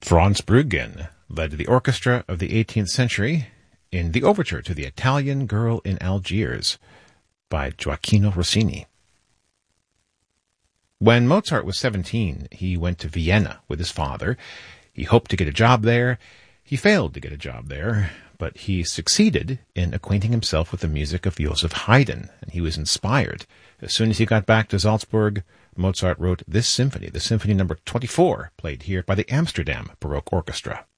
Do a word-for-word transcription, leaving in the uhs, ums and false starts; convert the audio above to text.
Franz Bruggen led the orchestra of the eighteenth century in the overture to the Italian Girl in Algiers by Gioacchino Rossini. When Mozart was seventeen, he went to Vienna with his father. He hoped to get a job there. He failed to get a job there, but he succeeded in acquainting himself with the music of Joseph Haydn, and he was inspired. As soon as he got back to Salzburg, Mozart wrote this symphony, the Symphony Number twenty-four, played here by the Amsterdam Baroque Orchestra.